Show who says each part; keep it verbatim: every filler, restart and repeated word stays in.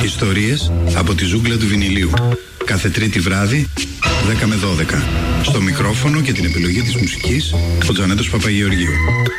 Speaker 1: Ιστορίες από τη ζούγκλα του βινιλίου. Κάθε Τρίτη βράδυ, δέκα με δώδεκα. Στο μικρόφωνο και την επιλογή της μουσικής, ο Τζανέτος Παπαγεωργίου.